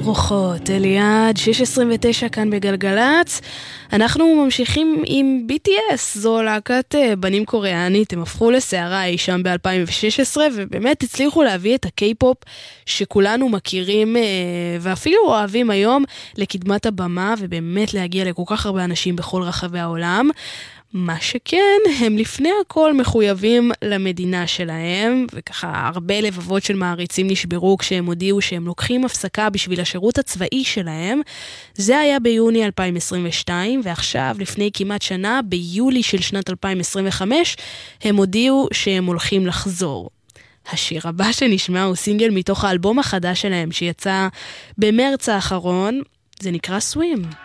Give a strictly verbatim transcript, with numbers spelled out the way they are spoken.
ברוכות, אליעד, שש עשרים ותשע כאן בגלגלץ. אנחנו ממשיכים עם בי טי אס, זו להקת בנים קוריאנית, הם הפכו לסערה אי שם ב-אלפיים ושש עשרה, ובאמת הצליחו להביא את הקיי-פופ שכולנו מכירים ואפילו אוהבים היום לקדמת הבמה, ובאמת להגיע לכל כך הרבה אנשים בכל רחבי העולם. מה שכן, הם לפני הכל מחויבים למדינה שלהם, וככה הרבה לבבות של מעריצים נשברו כשהם הודיעו שהם לוקחים הפסקה בשביל השירות הצבאי שלהם. זה היה ביוני אלפיים עשרים ושתיים, ועכשיו, לפני כמעט שנה, ביולי של שנת אלפיים עשרים וחמש, הם הודיעו שהם הולכים לחזור. השיר הבא שנשמע הוא סינגל מתוך האלבום החדש שלהם, שיצא במרץ האחרון, זה נקרא סווים.